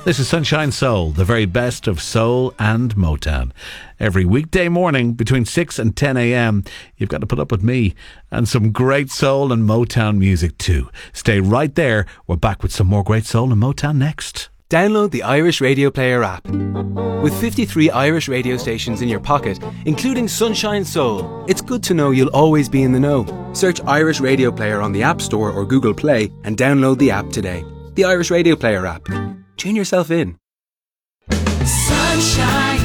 This is Sunshine Soul, the very best of soul and Motown. Every weekday morning between 6 and 10 a.m, you've got to put up with me and some great soul and Motown music too. Stay right there. We're back with some more great soul and Motown next. Download the Irish Radio Player app. With 53 Irish radio stations in your pocket, including Sunshine Soul, it's good to know you'll always be in the know. Search Irish Radio Player on the App Store or Google Play and download the app today. The Irish Radio Player app. Tune yourself in. Sunshine.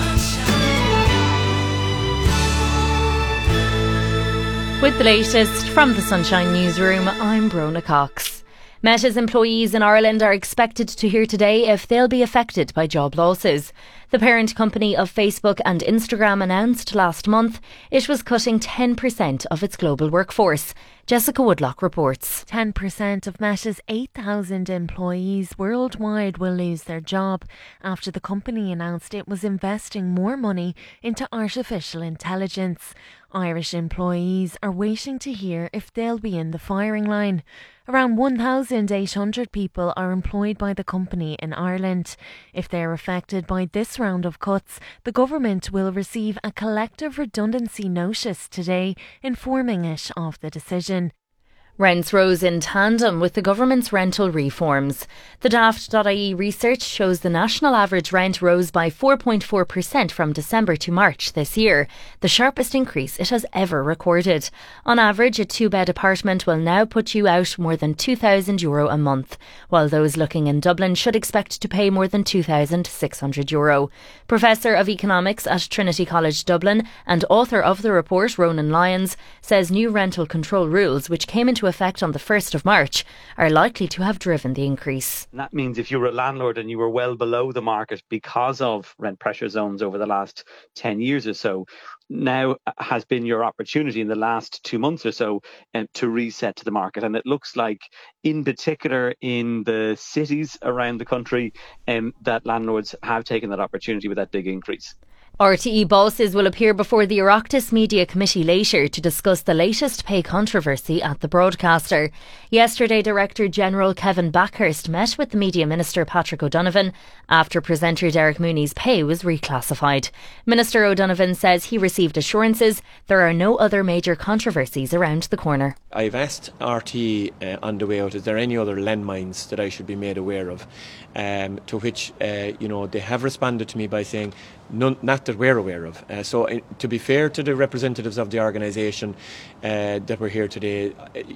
With the latest from the Sunshine Newsroom, I'm Brona Cox. Meta's employees in Ireland are expected to hear today if they'll be affected by job losses. The parent company of Facebook and Instagram announced last month it was cutting 10% of its global workforce. Jessica Woodlock reports. 10% of Meta's 8,000 employees worldwide will lose their job after the company announced it was investing more money into artificial intelligence. Irish employees are waiting to hear if they'll be in the firing line. Around 1,800 people are employed by the company in Ireland. If they're affected by this round of cuts, the government will receive a collective redundancy notice today, informing it of the decision. Rents rose in tandem with the government's rental reforms. The Daft.ie research shows the national average rent rose by 4.4% from December to March this year, the sharpest increase it has ever recorded. On average, a two-bed apartment will now put you out more than €2,000 a month, while those looking in Dublin should expect to pay more than €2,600. Professor of Economics at Trinity College Dublin and author of the report, Ronan Lyons, says new rental control rules, which came into effect on the 1st of March, are likely to have driven the increase. And that means if you were a landlord and you were well below the market because of rent pressure zones over the last 10 years or so, now has been your opportunity in the last 2 months or so to reset to the market. And it looks like, in particular in the cities around the country, that landlords have taken that opportunity with that big increase. RTE bosses will appear before the Oireachtas Media Committee later to discuss the latest pay controversy at the broadcaster. Yesterday, Director General Kevin Backhurst met with the Media Minister Patrick O'Donovan after presenter Derek Mooney's pay was reclassified. Minister O'Donovan says he received assurances there are no other major controversies around the corner. I've asked RTE on the way out, is there any other landmines that I should be made aware of? To which, they have responded to me by saying, none, not that we're aware of. To be fair to the representatives of the organisation that were here today,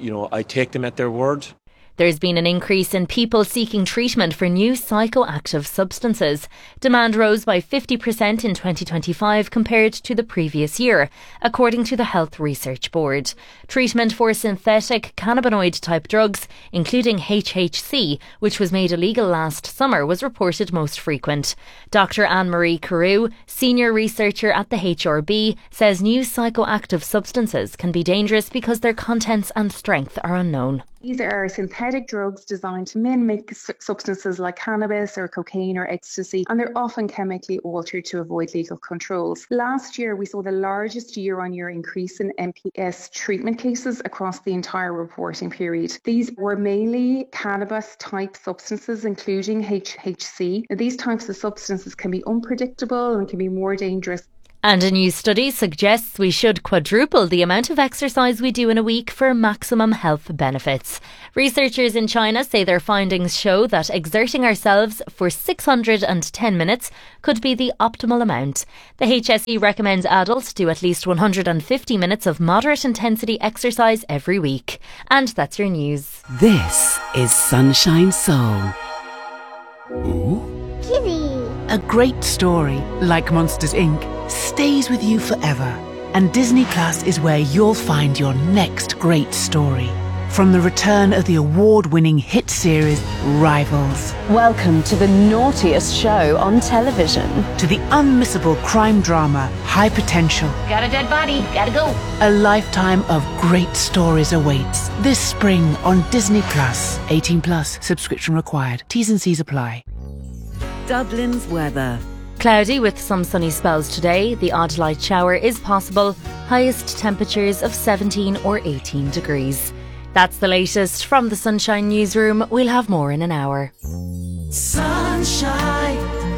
I take them at their word. There's been an increase in people seeking treatment for new psychoactive substances. Demand rose by 50% in 2025 compared to the previous year, according to the Health Research Board. Treatment for synthetic cannabinoid-type drugs, including HHC, which was made illegal last summer, was reported most frequent. Dr. Anne-Marie Carew, senior researcher at the HRB, says new psychoactive substances can be dangerous because their contents and strength are unknown. These are synthetic drugs designed to mimic substances like cannabis or cocaine or ecstasy, and they're often chemically altered to avoid legal controls. Last year, we saw the largest year-on-year increase in MPS treatment cases across the entire reporting period. These were mainly cannabis-type substances, including HHC. Now, these types of substances can be unpredictable and can be more dangerous. And a new study suggests we should quadruple the amount of exercise we do in a week for maximum health benefits. Researchers in China say their findings show that exerting ourselves for 610 minutes could be the optimal amount. The HSE recommends adults do at least 150 minutes of moderate intensity exercise every week. And that's your news. This is Sunshine Soul. Ooh. Kitty. A great story, like Monsters, Inc., stays with you forever. And Disney Plus is where you'll find your next great story. From the return of the award-winning hit series Rivals. Welcome to the naughtiest show on television. To the unmissable crime drama High Potential. Got a dead body, gotta go. A lifetime of great stories awaits this spring on Disney Plus. 18 plus, subscription required. T's and C's apply. Dublin's weather. Cloudy with some sunny spells today. The odd light shower is possible. Highest temperatures of 17 or 18 degrees. That's the latest from the Sunshine Newsroom. We'll have more in an hour. Sun. sunshine.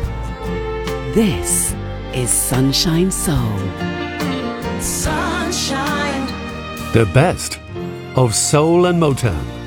This is Sunshine Soul. Sunshine. The best of soul and Motown.